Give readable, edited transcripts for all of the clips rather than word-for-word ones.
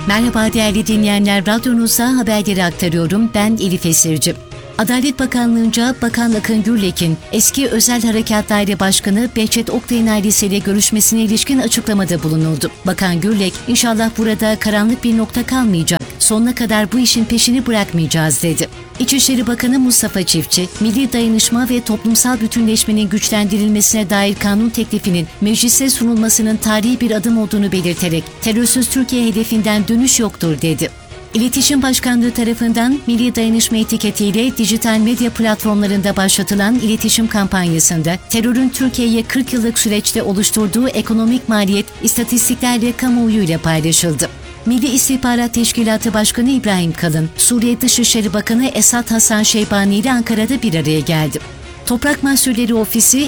Merhaba değerli dinleyenler, radyonuzda haberleri aktarıyorum. Ben Elif Esirci. Adalet Bakanlığı'nca Bakan Akın Gürlek'in eski Özel Harekat Daire Başkanı Behçet Oktay'ın ailesiyle görüşmesine ilişkin açıklamada bulunuldu. Bakan Gürlek, "İnşallah burada karanlık bir nokta kalmayacak, sonuna kadar bu işin peşini bırakmayacağız" dedi. İçişleri Bakanı Mustafa Çiftçi, milli dayanışma ve toplumsal bütünleşmenin güçlendirilmesine dair kanun teklifinin meclise sunulmasının tarihi bir adım olduğunu belirterek, "Terörsüz Türkiye hedefinden dönüş yoktur" dedi. İletişim Başkanlığı tarafından Milli Dayanışma etiketiyle dijital medya platformlarında başlatılan iletişim kampanyasında terörün Türkiye'ye 40 yıllık süreçte oluşturduğu ekonomik maliyet istatistiklerle kamuoyuyla paylaşıldı. Milli İstihbarat Teşkilatı Başkanı İbrahim Kalın, Suriye Dışişleri Bakanı Esad Hasan Şeybani ile Ankara'da bir araya geldi. Toprak Mahsulleri Ofisi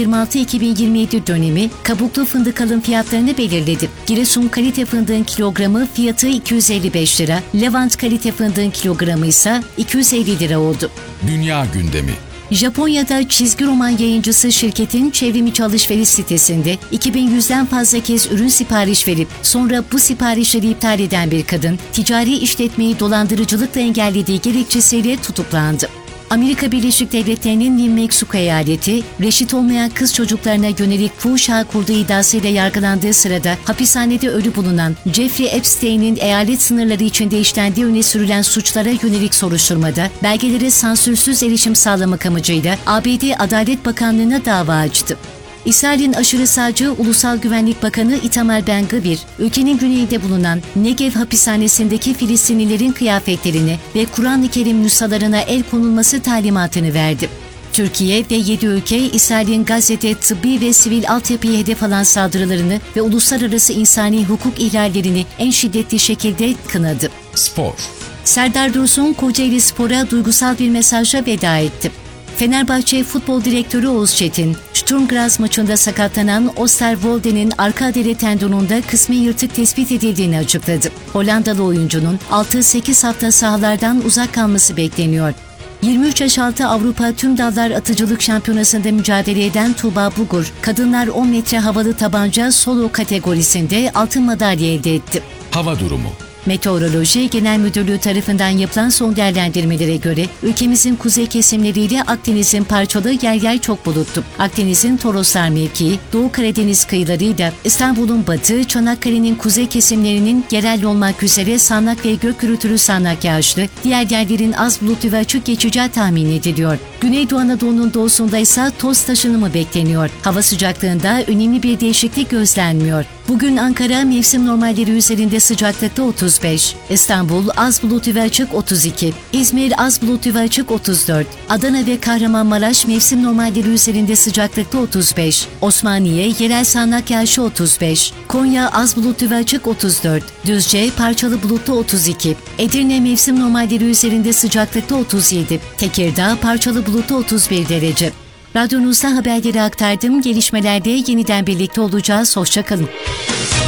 2026-2027 dönemi kabuklu fındık alım fiyatlarını belirledi. Giresun kalite fındığın kilogramı fiyatı 255 lira, Levant kalite fındığın kilogramı ise 250 lira oldu. Dünya gündemi. Japonya'da çizgi roman yayıncısı şirketin çevrimiçi alışveriş sitesinde 2100'den fazla kez ürün sipariş verip sonra bu siparişleri iptal eden bir kadın, ticari işletmeyi dolandırıcılıkla engellediği gerekçesiyle tutuklandı. Amerika Birleşik Devletleri'nin New Mexico eyaleti, reşit olmayan kız çocuklarına yönelik fuhuş ağı kurduğu iddiasıyla yargılandığı sırada hapishanede ölü bulunan Jeffrey Epstein'in eyalet sınırları içinde işlendiği öne sürülen suçlara yönelik soruşturmada belgelere sansürsüz erişim sağlamak amacıyla ABD Adalet Bakanlığı'na dava açtı. İsrail'in aşırı sağcı Ulusal Güvenlik Bakanı Itamar Ben-Gvir, ülkenin güneyinde bulunan Negev hapishanesindeki Filistinlilerin kıyafetlerini ve Kur'an-ı Kerim nüshalarına el konulması talimatını verdi. Türkiye ve 7 ülke, İsrail'in Gazze'de tıbbi ve sivil altyapıya hedef alan saldırılarını ve uluslararası insani hukuk ihlallerini en şiddetli şekilde kınadı. Spor. Serdar Dursun, Kocaeli Spor'a duygusal bir mesajla veda etti. Fenerbahçe Futbol Direktörü Oğuz Çetin, Sturm Graz maçında sakatlanan Oosterwolde'nin arka adele tendonunda kısmi yırtık tespit edildiğini açıkladı. Hollandalı oyuncunun 6-8 hafta sahalardan uzak kalması bekleniyor. 23 yaş altı Avrupa Tüm Dallar Atıcılık Şampiyonası'nda mücadele eden Tuğba Bugur, kadınlar 10 metre havalı tabanca solo kategorisinde altın madalya elde etti. Hava durumu. Meteoroloji Genel Müdürlüğü tarafından yapılan son değerlendirmelere göre ülkemizin kuzey kesimleriyle Akdeniz'in parçalı yer çok bulutlu. Akdeniz'in Toroslar mevkii, Doğu Karadeniz kıyılarıyla İstanbul'un batı, Çanakkale'nin kuzey kesimlerinin yerel olmak üzere sağanak ve gök gürültülü sağanak yağışlı, diğer yerlerin az bulutlu ve açık geçeceği tahmin ediliyor. Güneydoğu Anadolu'nun doğusunda ise toz taşınımı bekleniyor. Hava sıcaklığında önemli bir değişiklik gözlenmiyor. Bugün Ankara mevsim normalleri üzerinde sıcaklıkta 35, İstanbul az bulutlu ve açık 32, İzmir az bulutlu ve açık 34, Adana ve Kahramanmaraş mevsim normalleri üzerinde sıcaklıkta 35, Osmaniye yerel sağanak yağışı 35, Konya az bulutlu ve açık 34, Düzce parçalı bulutlu 32, Edirne mevsim normalleri üzerinde sıcaklıkta 37, Tekirdağ parçalı bulutlu 31 derece. Radyonuzda haberleri aktardım. Gelişmelerde yeniden birlikte olacağız. Hoşça kalın.